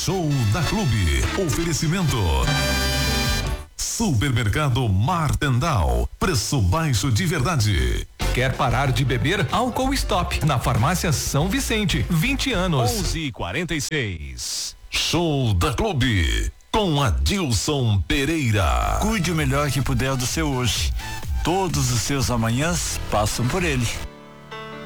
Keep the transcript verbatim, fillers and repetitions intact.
Show da Clube. Oferecimento. Supermercado Martendal. Preço baixo de verdade. Quer parar de beber? Álcool Stop. Na farmácia São Vicente. vinte anos. onze e quarenta e seis. Show da Clube. Com Adilson Pereira. Cuide o melhor que puder do seu hoje. Todos os seus amanhãs passam por ele.